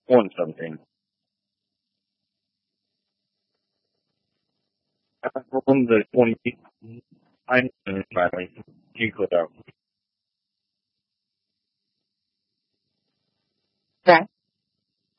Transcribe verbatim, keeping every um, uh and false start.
on something. On the twenty, I'm finally, you click out. Okay.